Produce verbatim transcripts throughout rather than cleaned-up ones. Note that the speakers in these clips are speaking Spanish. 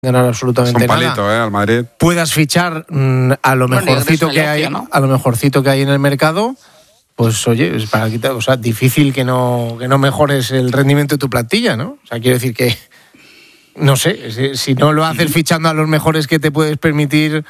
ganar absolutamente nada. Es un palito, nada. ¿eh? Al Madrid. Puedas fichar mmm, a lo bueno, mejorcito que hay, ¿no? a lo mejorcito que hay en el mercado. Pues oye, es para quitar, o sea, difícil que no que no mejores el rendimiento de tu plantilla, ¿no? O sea, quiero decir que no sé, si, si no lo haces fichando a los mejores que te puedes permitir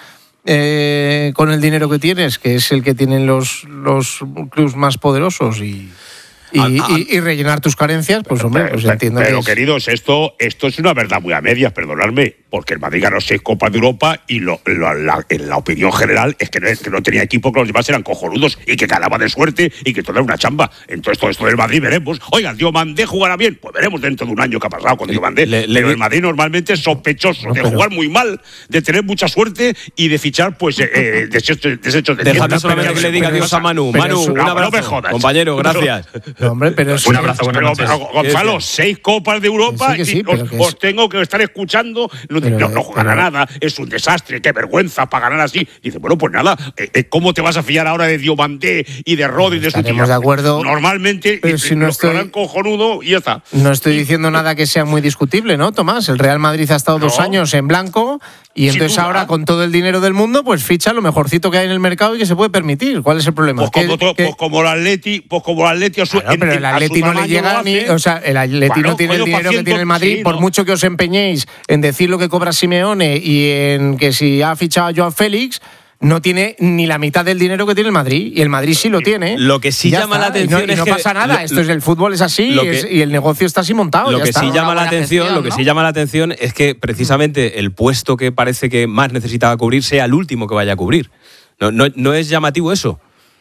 eh, con el dinero que tienes, que es el que tienen los los clubes más poderosos y Y, a, a, y, y rellenar tus carencias, pues hombre, pues pero, entiendo pero, que es... queridos, esto, esto es una verdad muy a medias, perdonadme, porque el Madrid ganó seis Copas de Europa y lo, lo, la, en la opinión general es que, no, es que no tenía equipo, que los demás eran cojonudos y que ganaba de suerte y que todo era una chamba. Entonces todo esto del Madrid veremos. Oiga, Diomandé jugará bien, pues veremos dentro de un año qué ha pasado con Diomandé. Le, le, pero le... el Madrid normalmente es sospechoso no, de pero... jugar muy mal, de tener mucha suerte y de fichar pues eh, desechos, desechos de Déjame solamente que le diga adiós a Manu. Manu, un no, abrazo. No me jodas. Compañero, gracias. No, hombre, pero es... Un abrazo, buenas noches. Pero, Gonzalo, seis Copas de Europa sí, sí, y os, que os tengo que estar escuchando. No, pero, no, no juegan a nada, es un desastre, qué vergüenza para ganar así. Y dice, bueno, pues nada, eh, ¿cómo te vas a fiar ahora de Diomandé y de Rodri y de su Estaremos de acuerdo. Normalmente, pero si no lo estoy, harán cojonudo y ya está. No estoy diciendo nada que sea muy discutible, ¿no, Tomás? El Real Madrid ha estado no. dos años en blanco y entonces ahora, con todo el dinero del mundo, pues ficha lo mejorcito que hay en el mercado y que se puede permitir. ¿Cuál es el problema? Pues como, todo, pues como el Atleti, pues como el Atleti a su, claro, pero el Atleti no le llega ni, o sea, el Atleti bueno, no tiene el dinero que tiene el Madrid, sí, por no. mucho que os empeñéis en decir lo que cobra Simeone y en que si ha fichado a Joao Félix, no tiene ni la mitad del dinero que tiene el Madrid, y el Madrid sí lo tiene. Lo que sí llama está. la atención y no, es y no que pasa nada, lo, esto es el fútbol, es así que, y, es, y el negocio está así montado. Lo ya que está. sí llama la atención, gestión, lo que ¿no? sí llama la atención es que precisamente el puesto que parece que más necesitaba cubrir sea el último que vaya a cubrir. ¿No, no, no es llamativo eso?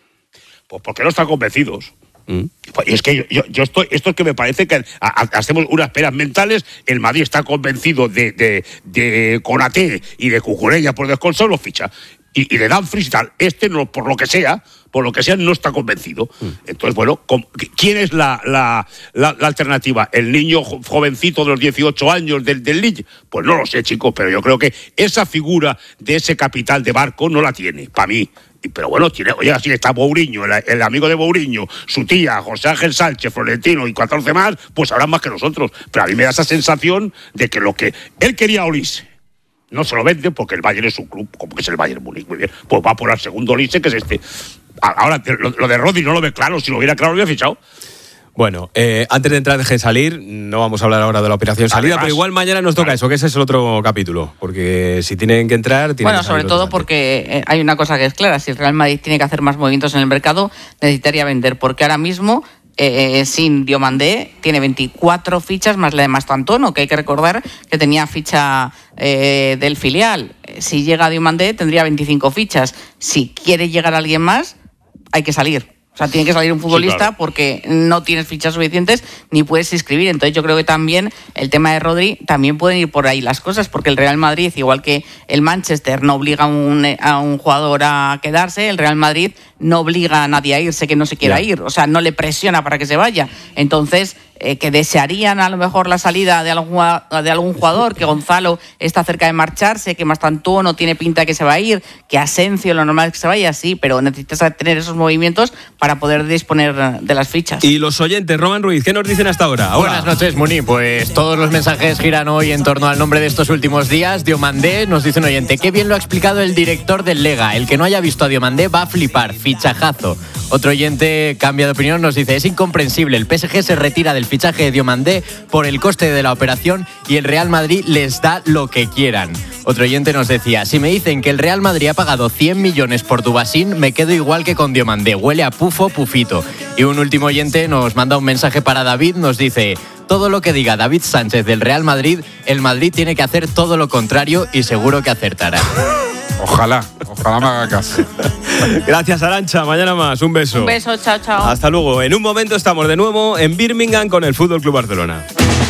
Pues porque no están convencidos. Mm. Y es que yo, yo, yo estoy, esto es que me parece que a, a, hacemos unas peras mentales. El Madrid está convencido de, de, de Konaté y de Cucurella por descanso, lo ficha. Y, y de Dumfries y tal. Este, no, por lo que sea, por lo que sea, no está convencido. Mm. Entonces, bueno, ¿quién es la, la, la, la alternativa? ¿El niño jovencito de los dieciocho años del, del Lille? Pues no lo sé, chicos, pero yo creo que esa figura de ese capital de Barco no la tiene, para mí. Pero bueno, tiene, oye, así está Mourinho, el, el amigo de Mourinho, su tía, José Ángel Sánchez, Florentino y catorce más, pues habrán más que nosotros. Pero a mí me da esa sensación de que lo que él quería Olise no se lo vende porque el Bayern es un club, como que es el Bayern Múnich, muy bien, pues va por el segundo Olise, que es este. Ahora, lo, lo de Rodri no lo ve claro, si lo hubiera claro lo hubiera fichado. Bueno, eh, antes de entrar deje salir, no vamos a hablar ahora de la operación salida, Además, pero igual mañana nos toca claro. eso, que ese es el otro capítulo, porque si tienen que entrar... Tienen bueno, que sobre todo porque hay una cosa que es clara, si el Real Madrid tiene que hacer más movimientos en el mercado, necesitaría vender, porque ahora mismo, eh, sin Diomandé, tiene veinticuatro fichas, más la de Mastantuono, que hay que recordar que tenía ficha eh, del filial. Si llega Diomandé, tendría veinticinco fichas. Si quiere llegar alguien más, hay que salir. O sea, tiene que salir un futbolista sí, claro. porque no tienes fichas suficientes ni puedes inscribir. Entonces yo creo que también el tema de Rodri también pueden ir por ahí las cosas, porque el Real Madrid, igual que el Manchester no obliga a un, a un jugador a quedarse, el Real Madrid no obliga a nadie a irse que no se quiera yeah. ir. O sea, no le presiona para que se vaya. Entonces... Eh, que desearían a lo mejor la salida de algún, de algún jugador, que Gonzalo está cerca de marcharse, que Mastantuono tiene pinta que se va a ir, que Asensio lo normal es que se vaya, sí, pero necesitas tener esos movimientos para poder disponer de las fichas. Y los oyentes, Roman Ruiz, ¿qué nos dicen hasta ahora? Hola. Buenas noches, Muni. Pues todos los mensajes giran hoy en torno al nombre de estos últimos días. Diomandé, nos dice un oyente, qué bien lo ha explicado el director del Lega. El que no haya visto a Diomandé va a flipar, fichajazo. Otro oyente cambia de opinión, nos dice, es incomprensible, el P S G se retira del fichaje de Diomandé por el coste de la operación y el Real Madrid les da lo que quieran. Otro oyente nos decía, si me dicen que el Real Madrid ha pagado cien millones por Dubasín, me quedo igual que con Diomandé, huele a pufo, pufito. Y un último oyente nos manda un mensaje para David, nos dice, todo lo que diga David Sánchez del Real Madrid, el Madrid tiene que hacer todo lo contrario y seguro que acertará. Ojalá, ojalá me haga caso. Gracias, Arantxa. Mañana más. Un beso. Un beso, chao, chao. Hasta luego. En un momento estamos de nuevo en Birmingham con el Fútbol Club Barcelona.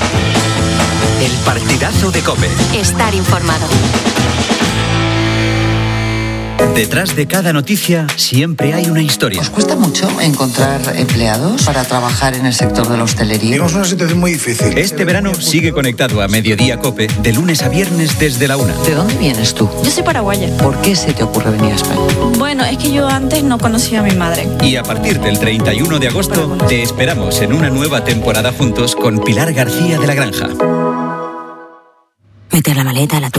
El partidazo de COPE. Estar informado. Detrás de cada noticia siempre hay una historia. ¿Os cuesta mucho encontrar empleados para trabajar en el sector de la hostelería? Tenemos una situación muy difícil. Este verano sigue conectado a Mediodía COPE de lunes a viernes desde la una. ¿De dónde vienes tú? Yo soy paraguaya. ¿Por qué se te ocurre venir a España? Bueno, es que yo antes no conocía a mi madre. Y a partir del treinta y uno de agosto te esperamos en una nueva temporada juntos con Pilar García de la Granja. Meter la maleta, la